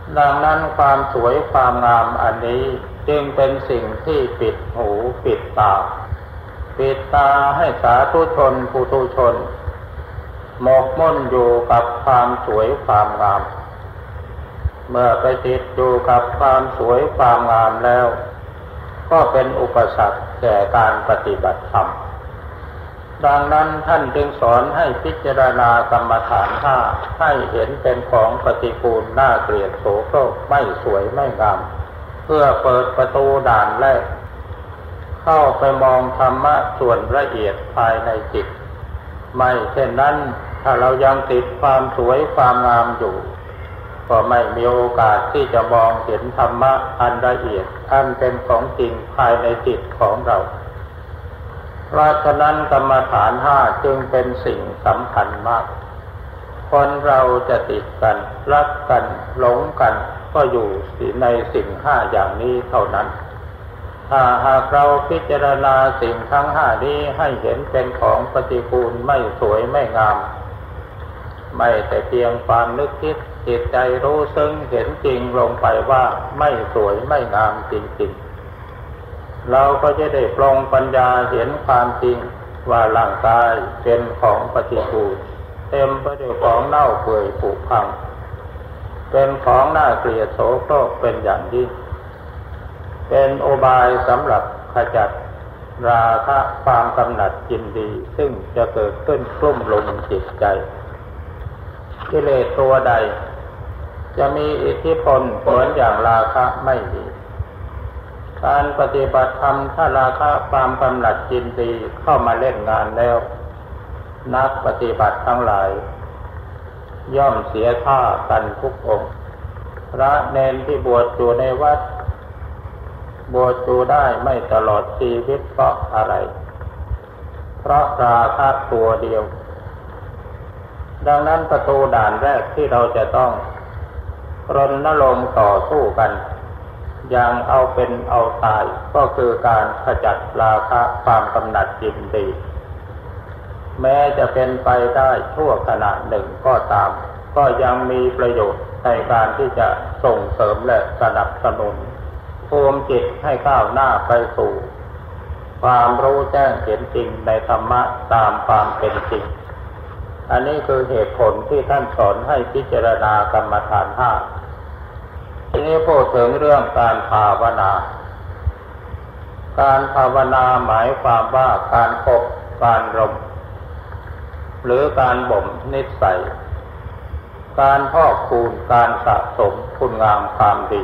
ดังนั้นความสวยความงามอันนี้จึงเป็นสิ่งที่ปิดหูปิดตาปิดตาให้สาธุชนปุถุชนหมกมุ่นอยู่กับความสวยความงามเมื่อไปติดอยู่กับความสวยความงามแล้วก็เป็นอุปสรรคแก่การปฏิบัติธรรมดังนั้นท่านจึงสอนให้พิจารณากรรมฐานห้าให้เห็นเป็นของปฏิกูลน่าเกลียดโสโครกไม่สวยไม่งามเพื่อเปิดประตูด่านแรกเข้าไปมองธรรมะส่วนละเอียดภายในจิตไม่เช่นนั้นถ้าเรายังติดความสวยความงามอยู่ก็ไม่มีโอกาสที่จะมองเห็นธรรมะอันละเอียดอันเป็นของจริงภายในจิตของเราเพราะฉะนั้นกรรมฐานห้าจึงเป็นสิ่งสำคัญมากคนเราจะติดกันรักกันหลงกันก็อยู่ในสิ่งห้าอย่างนี้เท่านั้นถ้าหากเราพิจารณาสิ่งทั้งห้านี้ให้เห็นเป็นของปฏิกูลไม่สวยไม่งามไม่แต่เพียงความนึกคิดจิตใจรู้ซึ้งเห็นจริงลงไปว่าไม่สวยไม่งามจริงๆเราก็จะได้ปลงปัญญาเห็นความจริงว่าร่างกายเป็นของปฏิกูลเต็มไปด้วยของเน่าเปื่อยผุพังเป็นของน่าเกลียดโสโครกเป็นอย่างยิ่งเป็นอุบายสำหรับขจัดราคะความกำหนัดยินดีซึ่งจะเกิดขึ้นกลุ่มลุมจิตใจกิเลสตัวใดจะมีอิทธิพลเหมือนอย่างราคะไม่มีการปฏิบัติธรรมถ้าราคะความกำหนัดยินดีเข้ามาเล่นงานแล้วนักปฏิบัติทั้งหลายย่อมเสียท่ากันทุกองค์พระเณรที่บวชอยู่ในวัดบวชอยู่ได้ไม่ตลอดชีวิตเพราะอะไรเพราะราคะตัวเดียวดังนั้นประตูด่านแรกที่เราจะต้องรณรงค์ต่อสู้กันอย่างเอาเป็นเอาตายก็คือการขจัดราคะความกำหนัดยินดีแม้จะเป็นไปได้ชั่วขณะหนึ่งก็ตามก็ยังมีประโยชน์ในการที่จะส่งเสริมและสนับสนุนภูมิจิตให้ก้าวหน้าไปสู่ความรู้แจ้งเห็นจริงในธรรมะตามความเป็นจริงอันนี้คือเหตุผลที่ท่านสอนให้พิจารณากรรมฐานห้าทีนี้พูดถึงเรื่องการภาวนาการภาวนาหมายความว่าการอบการรมหรือการบ่มนิสัยการพอกพูนการสะสมคุณงามความดี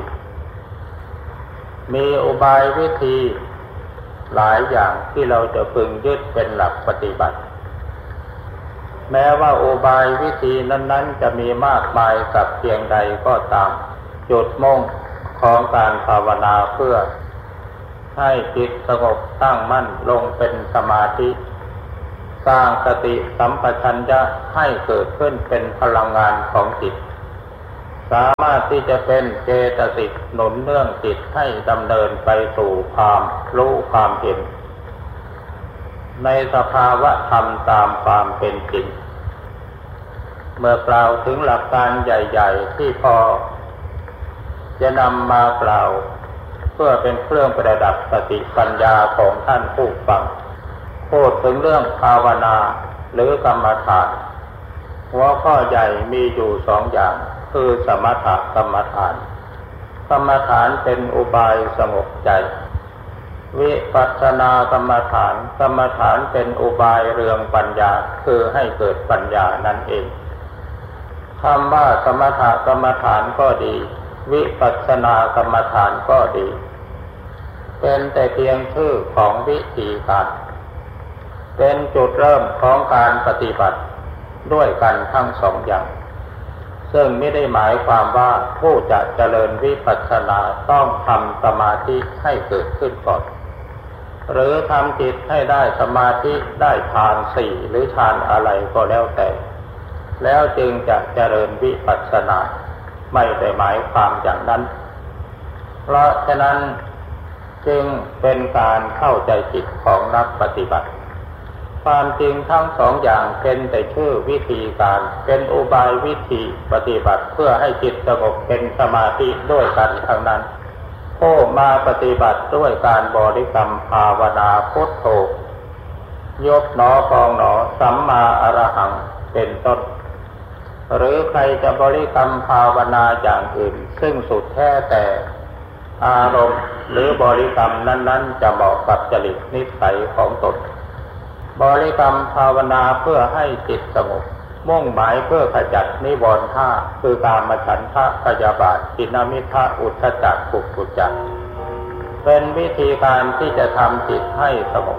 มีอุบายวิธีหลายอย่างที่เราจะพึงยึดเป็นหลักปฏิบัติแม้ว่าอุบายวิธีนั้นๆจะมีมากมายสักเพียงใดก็ตามจุดมุ่งของการภาวนาเพื่อให้จิตสงบตั้งมั่นลงเป็นสมาธิสร้างสติสัมปชัญญะให้เกิดขึ้นเป็นพลังงานของจิตสามารถที่จะเป็นเจตสิกหนุนเนื่องจิตให้ดำเนินไปสู่ความรู้ความเห็นในสภาวะธรรมตามความเป็นจริงเมื่อกล่าวถึงหลักการใหญ่ๆที่พอจะนำมากล่าวเพื่อเป็นเครื่องประดับสติปัญญาของท่านผู้ฟังพูดถึงเรื่องภาวนาหรือกรรมฐานหัวข้อใหญ่มีอยู่สองอย่างคือสมถกรรมฐานกรรมฐานเป็นอุบายสงบใจวิปัสสนากรรมฐานกรรมฐานเป็นอุบายเรืองปัญญาคือให้เกิดปัญญานั่นเองคำว่าสมถกรรมฐานก็ดีวิปัสสนากรรมฐานก็ดีเป็นแต่เพียงชื่อของวิธีการเป็นจุดเริ่มของการปฏิบัติด้วยกันทั้งสองอย่างซึ่งไม่ได้หมายความว่าผู้จะเจริญวิปัสสนาต้องทำสมาธิให้เกิดขึ้นก่อนหรือทำจิตให้ได้สมาธิได้ฌานสี่หรือฌานอะไรก็แล้วแต่แล้วจึงจะเจริญวิปัสสนาไม่ได้หมายความอย่างนั้นเพราะฉะนั้นจึงเป็นการเข้าใจจิตของนักปฏิบัติความจริงทั้งสองอย่างเป็นแต่ชื่อวิธีการเป็นอุบายวิธีปฏิบัติเพื่อให้จิตสงบเป็นสมาธิด้วยกันทั้งนั้นผู้มาปฏิบัติด้วยการบริกรรมภาวนาพุทโธยกหนอพองหนอสัมมาอรหังเป็นต้นหรือใครจะบริกรรมภาวนาอย่างอื่นซึ่งสุดแท้แต่อารมณ์หรือบริกรรมนั้นๆจะเหมาะกับจริตนิสัยของตนบริกรรมภาวนาเพื่อให้จิตสงบมุ่งหมายเพื่อขจัดนิวรณ์ห้าคือกามฉันทะพยาบาททิฏฐิมิทธะอุทธัจจะกุกุจจะเป็นวิธีการที่จะทำจิตให้สงบ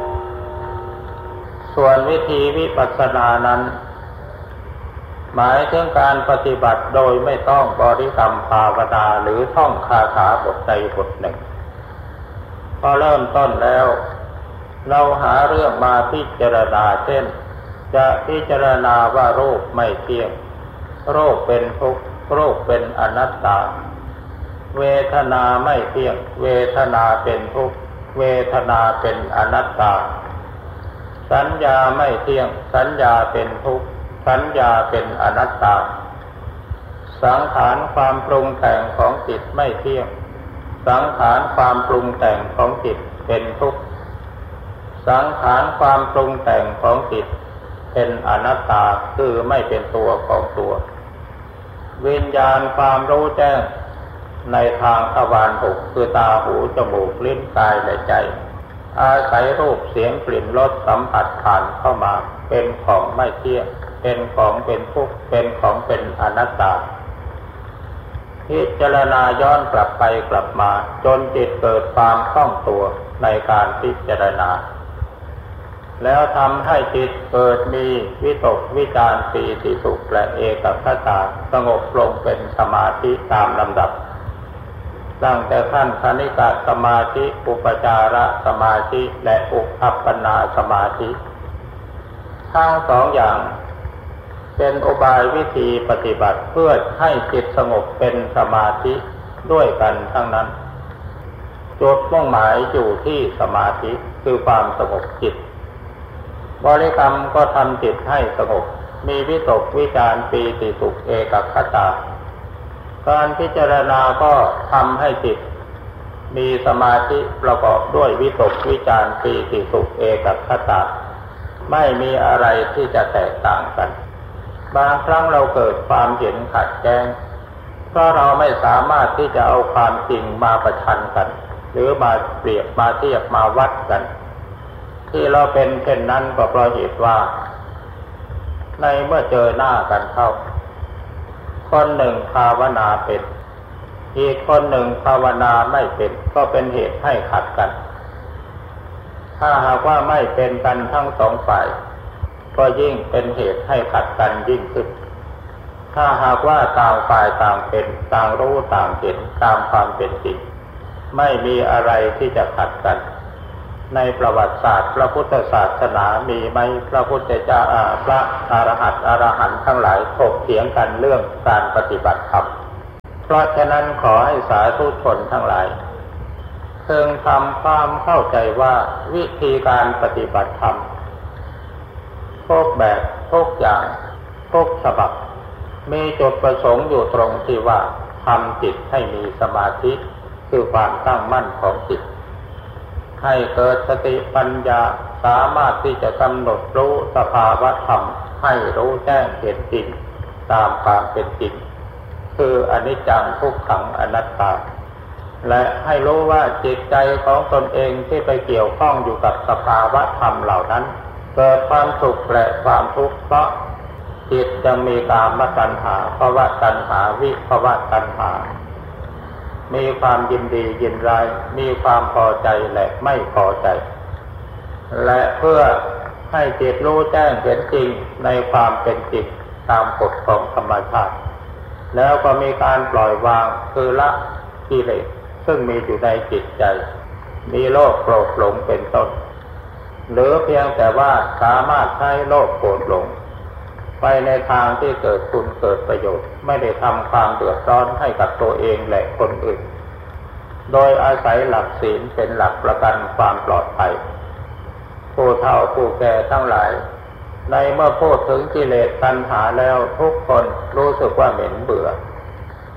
ส่วนวิธีวิปัสสนานั้นหมายถึงการปฏิบัติโดยไม่ต้องบริกรรมภาวนาหรือท่องคาถาบทใดบทหนึ่งพอเริ่มต้นแล้วเราหาเรื่องมาพิจารณาเช่นจะพิจารณาว่าโรคไม่เที่ยงโรคเป็นทุกข์โรคเป็นอนัตตาเวทนาไม่เที่ยงเวทนาเป็นทุกข์เวทนาเป็นอนัตตาสัญญาไม่เที่ยงสัญญาเป็นทุกข์สัญญาเป็นอนัตตาสังขารความปรุงแต่งของจิตไม่เที่ยงสังขารความปรุงแต่งของจิตเป็นทุกข์สังขารความปรุงแต่งของจิตเป็นอนัตตาคือไม่เป็นตัวของตัววิญญาณความรู้แจ้งในทางทวารหกคือตาหูจมูกลิ้นกายและใจอาศัยรูปเสียงกลิ่นรสสัมผัสผ่านเข้ามาเป็นของไม่เที่ยงเป็นของเป็นทุกข์เป็นของเป็นอนัตตาพิจารณาย้อนกลับไปกลับมาจนจิตเกิดความคล่องตัวในการพิจารณาแล้วทำให้จิตเกิดมีวิตกวิจารปีติสุขและเอกคตาสงบลงเป็นสมาธิตามลำดับตั้งแต่ขั้นคณิกะสมาธิอุปจารสมาธิและอุปัปปนาสมาธิทั้งสองอย่างเป็นอุบายวิธีปฏิบัติเพื่อให้จิตสงบเป็นสมาธิด้วยกันทั้งนั้นจุดมุ่งหมายอยู่ที่สมาธิคือความสงบจิตบริกรรมก็ทำจิตให้สงบมีวิตกวิจารปีติสุขเอกคตาการพิจารณาก็ทำให้จิตมีสมาธิประกอบด้วยวิตกวิจารปีติสุขเอกคตาไม่มีอะไรที่จะแตกต่างกันบางครั้งเราเกิดความเห็นขัดแย้งเพราะเราไม่สามารถที่จะเอาความจริงมาประชันกันหรือมาเปรียบมาเทียบมาวัดกันที่เราเป็นเช่นนั้นก็เพราะเหตุว่าในเมื่อเจอหน้ากันเข้าคนหนึ่งภาวนาเป็นอีกคนหนึ่งภาวนาไม่เป็นก็เป็นเหตุให้ขัดกันถ้าหากว่าไม่เป็นกันทั้งสองฝ่ายก็ยิ่งเป็นเหตุให้ขัดกันยิ่งขึ้นถ้าหากว่าต่างฝ่ายต่างเป็นต่างรู้ต่างเห็นตามความเป็นจริงไม่มีอะไรที่จะขัดกันในประวัติศาสตร์พระพุทธศาสนามีไหมพระพุทธเจ้าพระอรหันต์อรหันต์ทั้งหลายถกเถียงกันเรื่องการปฏิบัติธรรมเพราะฉะนั้นขอให้สาธุชนทั้งหลายเพิ่งทำความเข้าใจว่าวิธีการปฏิบัติธรรมทุกแบบทุกอย่างทุกฉบับมีจุดประสงค์อยู่ตรงที่ว่าทำจิตให้มีสมาธิคือความตั้งมั่นของจิตให้เกิดสติปัญญาสามารถที่จะกำหนดรู้สภาวะธรรมให้รู้แจ้งเห็นจริงตามความเป็นจริงคืออนิจจังทุกขังอนัตตาและให้รู้ว่าจิตใจของตนเองที่ไปเกี่ยวข้องอยู่กับสภาวะธรรมเหล่านั้นเกิดความสุขและความทุกข์เพราะจิตยังมีกามตัณหาภวตัณหาวิภวตัณหามีความยินดียินร้ายมีความพอใจและไม่พอใจและเพื่อให้จิตรู้แจ้งเห็นจริงในความเป็นจริงตามกฎของธรรมชาติแล้วก็มีการปล่อยวางคือละกิเลสซึ่งมีอยู่ในจิตใจมีโลภโกรธหลงเป็นต้นหรือเพียงแต่ว่าสามารถใช้โลภโกรธหลงไปในทางที่เกิดคุณเกิดประโยชน์ไม่ได้ทำความเดือดร้อนให้กับตัวเองและคนอื่นโดยอาศัยหลักศีลเป็นหลักประกันความปลอดภัยผู้เฒ่าผู้แก่ทั้งหลายในเมื่อพูดถึงกิเลสตัณหาแล้วทุกคนรู้สึกว่าเหม็นเบื่อ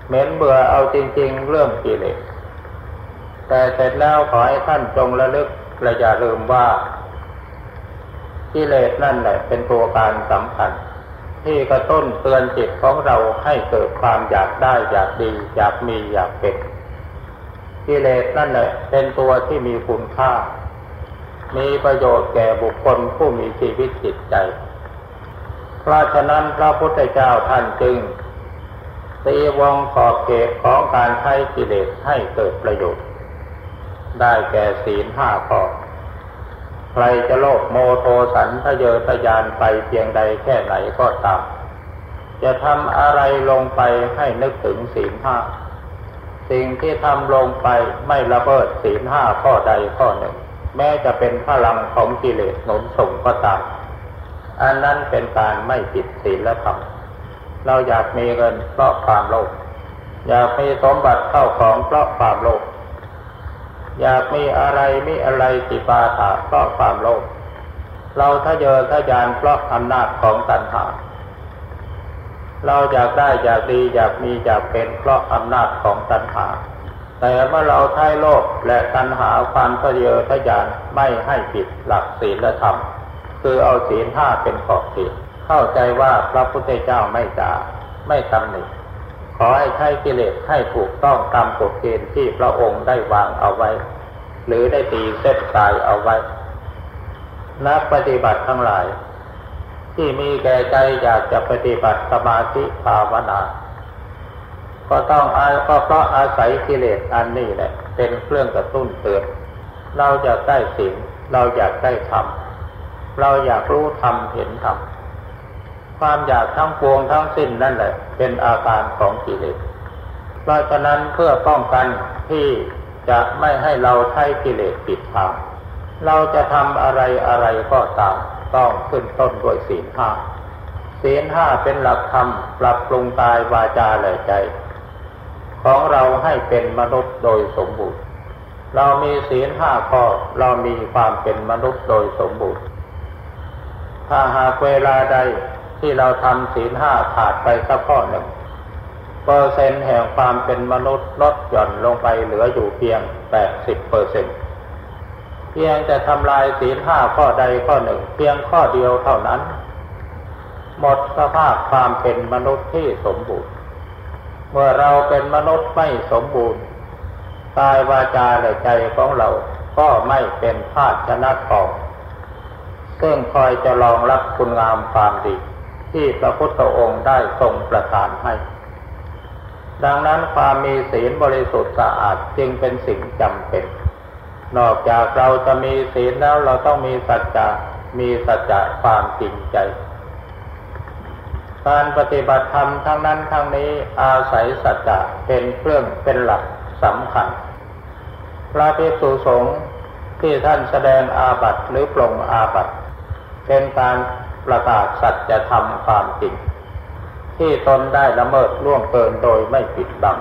เหม็นเบื่อเอาจริงๆเรื่องกิเลสแต่เสร็จแล้วขอให้ท่านจงระลึกและอย่าลืมว่ากิเลสนั่นแหละเป็นตัวการสำคัญที่กระตุ้นเตือนจิตของเราให้เกิดความอยากได้อยากดีอยากมีอยากเป็นกิเลสนั่นแหละเป็นตัวที่มีคุณค่ามีประโยชน์แก่บุคคลผู้มีชีวิตจิตใจเพราะฉะนั้นพระพุทธเจ้าท่านจึงตีวงขอบเขตของการใช้กิเลสให้เกิดประโยชน์ได้แก่ศีลห้าข้อใครจะโลภโมโทสันทะเยอทะยานไปเพียงใดแค่ไหนก็ตามจะทำอะไรลงไปให้นึกถึงศีลห้าสิ่งที่ทำลงไปไม่ละเมิดศีลห้าข้อใดข้อหนึ่งแม้จะเป็นพลังของกิเลสหนุนส่งก็ตามอันนั้นเป็นการไม่ผิดศีลธรรมเราอยากมีเงินเพราะความโลภอยากมีสมบัติเข้าของเพราะความโลภอยากมีอะไรมีอะไรติปาถะเพราะความโลภเราทะเยอทะยานเพราะอำนาจของตัณหาเราอยากได้อยากดีอยากมีอยากเป็นเพราะอำนาจของตัณหาแต่เมื่อเราใช้โลภและตัณหาความทะเยอทะยานไม่ให้ผิดหลักศีลธรรมคือเอาศีลห้าเป็นขอบเขตเข้าใจว่าพระพุทธเจ้าไม่ด่าไม่ตำหนิขอให้ใช้กิเลสให้ถูกต้องตามกฎเกณฑ์ที่พระองค์ได้วางเอาไว้หรือได้ตีเส้นตายเอาไว้นักปฏิบัติทั้งหลายที่มีแก่ใจอยากจะปฏิบัติสมาธิภาวนาก็ต้องอาก็เพราะอาศัยกิเลสอันนี้แหละเป็นเครื่องกระตุ้นเตือนเราอยากได้ศีลเราอยากได้ธรรมเราอยากรู้ธรรมเห็นธรรมความอยากทั้งปวงทั้งสิ้นนั่นแหละเป็นอาการของกิเลสเพราะฉะนั้นเพื่อป้องกันที่จะไม่ให้เราใช้กิเลสปิดทางเราจะทำอะไรอะไรก็ตามต้องขึ้นต้นด้วยศีลห้าศีลห้าเป็นหลักธรรมปรับปรุงกายวาจาและใจของเราให้เป็นมนุษย์โดยสมบูรณ์เรามีศีลห้าข้อเรามีความเป็นมนุษย์โดยสมบูรณ์ถ้าหากเวลาใดที่เราทำศีลห้าขาดไปสักข้อหนึ่งเปอร์เซ็นต์แห่งความเป็นมนุษย์ลดหย่อนลงไปเหลืออยู่เพียง แปดสิบเปอร์เซ็นต์ เพียงจะทำลายศีลห้าข้อใดข้อหนึ่งเพียงข้อเดียวเท่านั้นหมดสภาพความเป็นมนุษย์ที่สมบูรณ์เมื่อเราเป็นมนุษย์ไม่สมบูรณ์กายวาจาและใจของเราก็ไม่เป็นภาชนะทองซึ่งคอยจะรองรับคุณงามความดีที่พระพุทธองค์ได้ทรงประทานให้ดังนั้นความมีศีลบริสุทธิ์สะอาดจึงเป็นสิ่งจำเป็นนอกจากเราจะมีศีลแล้วเราต้องมีสัจจะมีสัจจะความจริงใจการปฏิบัติธรรมทั้งนั้นทั้งนี้อาศัยสัจจะเป็นเครื่องเป็นหลักสำคัญพระภิกษุสงฆ์ที่ท่านแสดงอาบัติหรือปลงอาบัติเป็นการประกาศสัจธรรมความจริงที่ตนได้ละเมิดล่วงเกินโดยไม่ปิดบัง